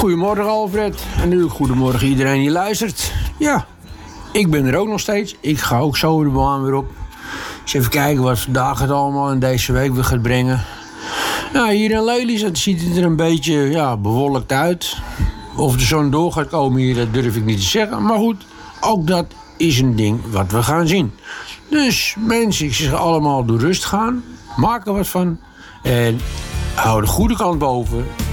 Goedemorgen Alfred. En nu goedemorgen iedereen die luistert. Ja, ik ben er ook nog steeds. Ik ga ook zo de baan weer op. Eens even kijken wat vandaag het allemaal in deze week weer gaat brengen. Nou, hier in Lelystad ziet het er een beetje bewolkt uit. Of de zon door gaat komen hier, dat durf ik niet te zeggen. Maar goed, ook dat is een ding wat we gaan zien. Dus mensen, ik zeg allemaal door rust gaan. Maak er wat van. En hou de goede kant boven.